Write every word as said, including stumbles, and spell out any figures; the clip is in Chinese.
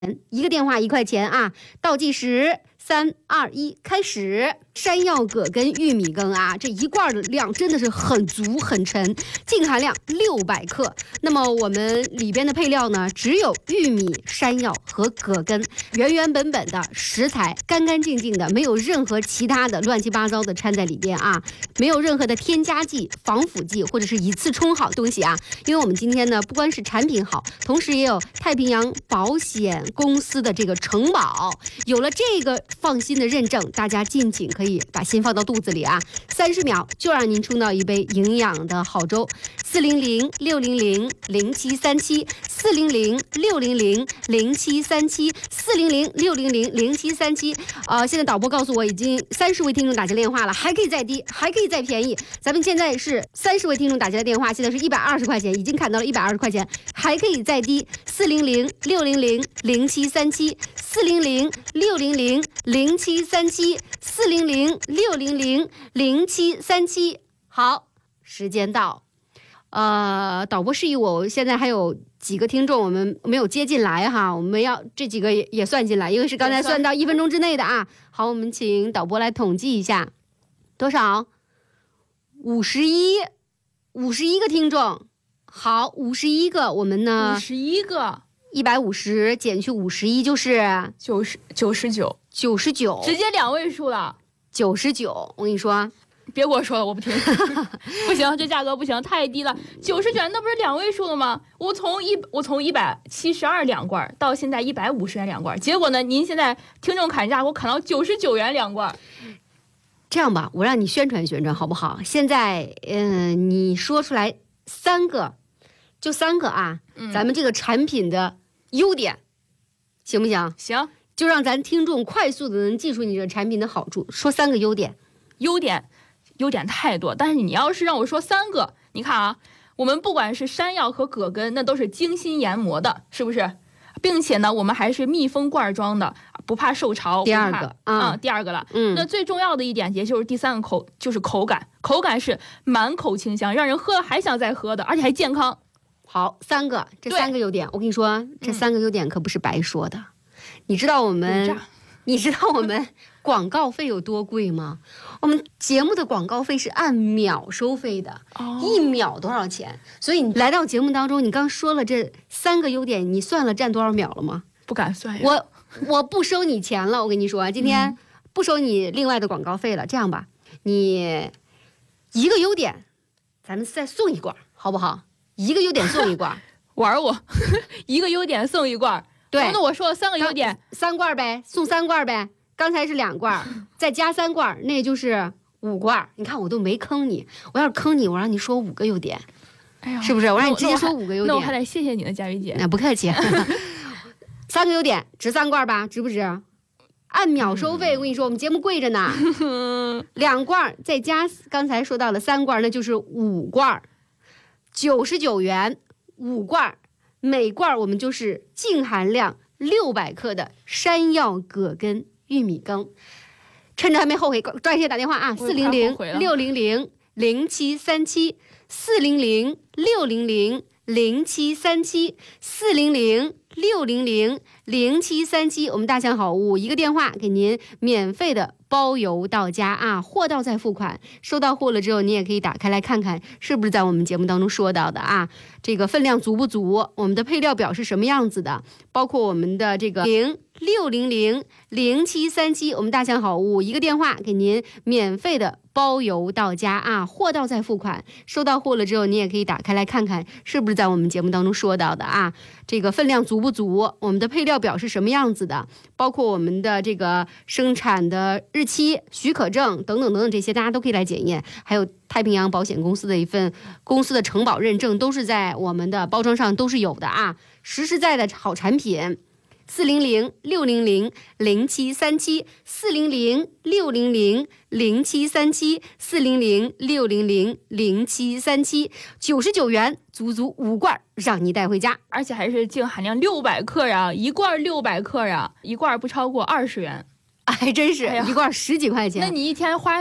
一个电话一块钱啊！倒计时三二一，开始。山药葛根玉米羹啊，这一罐的量真的是很足很沉，净含量六百克。那么我们里边的配料呢，只有玉米、山药和葛根，原原本本的食材，干干净净的，没有任何其他的乱七八糟的掺在里边啊，没有任何的添加剂、防腐剂或者是以次充好东西啊。因为我们今天呢，不光是产品好，同时也有太平洋保险公司的这个承保，有了这个放心的认证，大家尽情可以把心放到肚子里啊，三十秒就让您冲到一杯营养的好粥。四零零六零零零七三七，四零零六零零零七三七，四零零六零零零七三七。呃，现在导播告诉我，已经三十位听众打进电话了，还可以再低，还可以再便宜。咱们现在是三十位听众打进来电话，现在是一百二十块钱，已经砍到了一百二十块钱，还可以再低。四零零六零零零七三七，四零零六零零零七三七，四零零六零零零七三七。好，时间到。呃，导播示意我，现在还有几个听众我们没有接进来哈，我们要这几个也也算进来，因为是刚才算到一分钟之内的啊。好，我们请导播来统计一下，多少？五十一，五十一个听众。好，五十一个，我们呢？ 五十一个， 一百五十减去五十一就是九十九十九， 九十九， 直接两位数了。 九十九，我跟你说。 别跟我说了，我不听。不行，这价格不行，太低了。九十元那不是两位数了吗？我从一我从一百七十二两罐到现在一百五十元两罐，结果呢，您现在听众砍价给我砍到九十九元两罐。 这样吧，我让你宣传宣传好不好？现在，嗯、呃，你说出来三个，就三个啊，嗯、咱们这个产品的优点，行不行？ 行， 就让咱听众快速的能记住你这个产品的好处，说三个优点。 优点。优点太多，但是你要是让我说三个，你看啊，我们不管是山药和葛根，那都是精心研磨的，是不是？并且呢，我们还是密封罐装的，不怕受潮。 第二个啊、嗯，第二个了， 嗯， 那最重要的一点，也就是第三个口，就是口感，口感是满口清香，让人喝了还想再喝的，而且还健康。 好，三个，这三个优点，我跟你说，这三个优点可不是白说的。嗯、你知道我们，你知道我们广告费有多贵吗？我们节目的广告费是按秒收费的，哦、一秒多少钱？所以你来到节目当中，你刚说了这三个优点，你算了占多少秒了吗？ 不敢算呀。 我我不收你钱了，我跟你说，今天不收你另外的广告费了。这样吧，你一个优点，咱们再送一罐，好不好？一个优点送一罐， 玩我，一个优点送一罐。 对， 那我说了三个优点， 三罐呗，送三罐呗。刚才是两罐，再加三罐，那就是五罐。你看我都没坑你，我要是坑你，我让你说五个优点，哎呀，是不是？我让你直接说五个优点， 那我还得谢谢你的佳宇姐。 那不客气。三个优点值三罐吧？值不值？按秒收费，我跟你说，我们节目贵着呢。两罐再加刚才说到了三罐，那就是五罐，九十九元五罐，每罐我们就是净含量六百克的山药葛根玉米羹。趁着还没后悔，抓紧打电话啊！四零零六零零零七三七，四零零六零零零七三七，四零零六零零零七三七。我们大象好物一个电话给您免费的包邮到家啊，货到再付款。收到货了之后，你也可以打开来看看是不是在我们节目当中说到的啊，这个分量足不足，我们的配料表是什么样子的，包括我们的这个零六零零零七三七，我们大象好物一个电话给您免费的包邮到家啊，货到再付款。收到货了之后，你也可以打开来看看是不是在我们节目当中说到的啊，这个分量足不足，我们的配料表是什么样子的，包括我们的这个生产的日期、许可证等等等等，这些大家都可以来检验。还有太平洋保险公司的一份公司的承保认证，都是在我们的包装上都是有的啊，实实在在的好产品。四零零六零零零七三七，四零零六零零零七三七，四零零六零零零七三七，九十九元，足足五罐，让你带回家， 而且还是净含量六百克呀，一罐六百克呀，一罐不超过二十元， 还真是、哎、一罐十几块钱。 那你一天花